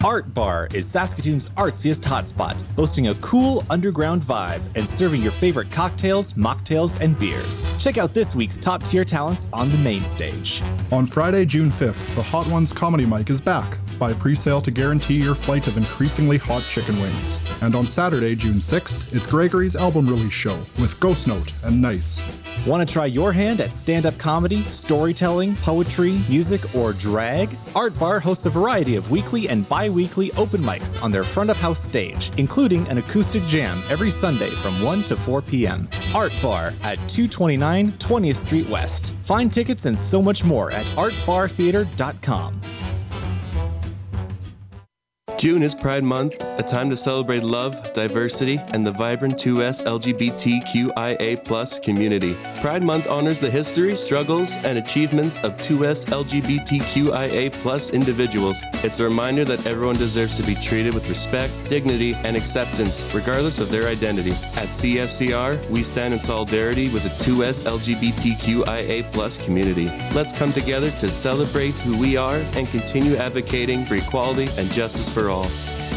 Art Bar is Saskatoon's artsiest hotspot, boasting a cool underground vibe and serving your favorite cocktails, mocktails, and beers. Check out this week's top-tier talents on the main stage. On Friday, June 5th, the Hot Ones Comedy Mic is back. Buy pre-sale to guarantee your flight of increasingly hot chicken wings. And on Saturday, June 6th, it's Gregory's album release show with Ghost Note and Nice. Want to try your hand at stand-up comedy, storytelling, poetry, music, or drag? Art Bar hosts a variety of weekly and bi-weekly open mics on their front-of-house stage, including an acoustic jam every Sunday from 1 to 4 p.m. Art Bar at 229 20th Street West. Find tickets and so much more at artbartheater.com. June is Pride Month, a time to celebrate love, diversity, and the vibrant 2S LGBTQIA+ community. Pride Month honors the history, struggles, and achievements of 2S LGBTQIA+ individuals. It's a reminder that everyone deserves to be treated with respect, dignity, and acceptance, regardless of their identity. At CFCR, we stand in solidarity with the 2S LGBTQIA+ community. Let's come together to celebrate who we are and continue advocating for equality and justice for all.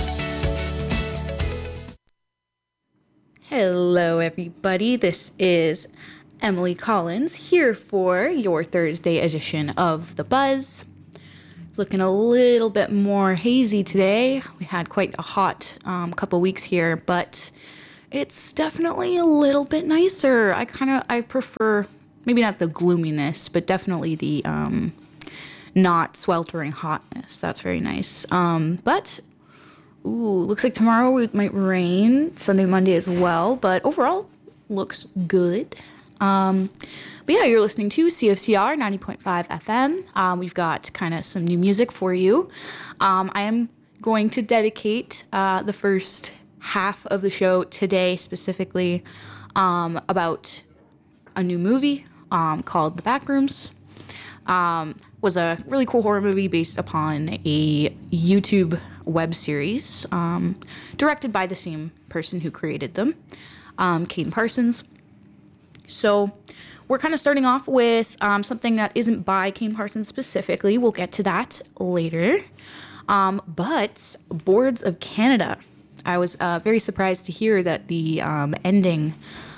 Hello, everybody. This is Emily Collins here for your Thursday edition of The Buzz. It's looking a little bit more hazy today. We had quite a hot couple weeks here, but it's definitely a little bit nicer. I prefer, maybe not the gloominess, but definitely the not sweltering hotness. That's very nice. But looks like tomorrow it might rain. Sunday, Monday as well. But overall, looks good. But yeah, you're listening to CFCR 90.5 FM. We've got kind of some new music for you. I am going to dedicate the first half of the show today specifically about a new movie called The Backrooms. Was a really cool horror movie based upon a YouTube web series directed by the same person who created them, Caden Parsons. So we're kind of starting off with something that isn't by Caden Parsons specifically. We'll get to that later. But Boards of Canada. I was very surprised to hear that the ending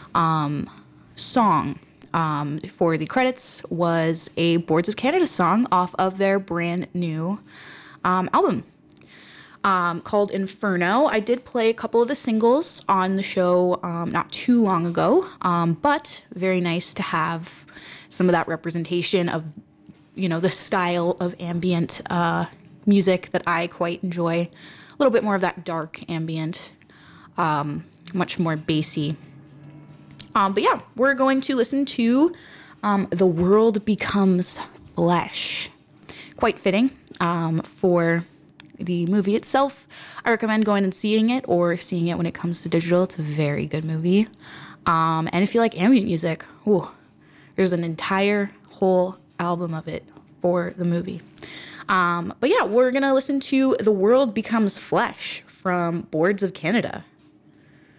song for the credits was a Boards of Canada song off of their brand new album called Inferno. I did play a couple of the singles on the show not too long ago, but very nice to have some of that representation of, the style of ambient music that I quite enjoy. A little bit more of that dark ambient, much more bassy. But yeah, we're going to listen to The World Becomes Flesh. Quite fitting for the movie itself. I recommend going and seeing it or seeing it when it comes to digital. It's a very good movie. And if you like ambient music, there's an entire whole album of it for the movie. But yeah, we're going to listen to The World Becomes Flesh from Boards of Canada.